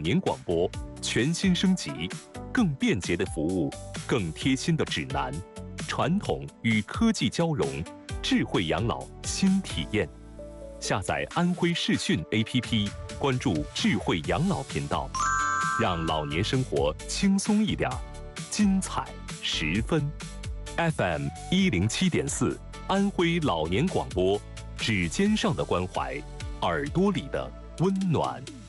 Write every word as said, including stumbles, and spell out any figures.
年广播全新升级，更便捷的服务，更贴心的指南，传统与科技交融，智慧养老新体验。下载安徽视讯 A P P， 关注智慧养老频道，让老年生活轻松一点，精彩十分。F M 一零七点四，安徽老年广播，指尖上的关怀，耳朵里的温暖。